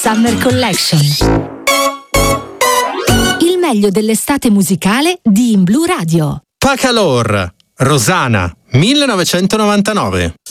Summer Collection. Il meglio dell'estate musicale di In Blu Radio. Pa' calor, Rosanna, 1999.